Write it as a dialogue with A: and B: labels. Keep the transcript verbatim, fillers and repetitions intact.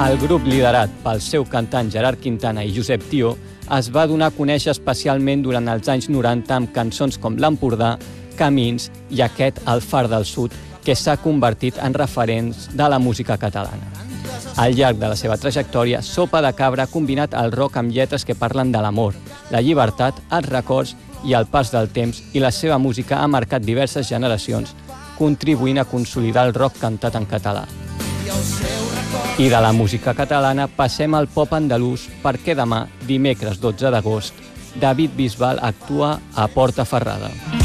A: El grup, liderat pel seu cantant Gerard Quintana i Josep Tió, es va donar a conèixer especialment durant els anys noranta amb cançons com l'Empordà, Camins i aquest El Far del Sud, que s'ha convertit en referents de la música catalana. Al llarg de la seva trajectòria, Sopa de Cabra ha combinat el rock amb lletres que parlen de l'amor, la llibertat, els records i el pas del temps, i la seva música ha marcat diverses generacions, contribuint a consolidar el rock cantat en català. I de la música catalana passem al pop andalús perquè demà, dimecres dotze d'agost, David Bisbal actua a Portaferrada.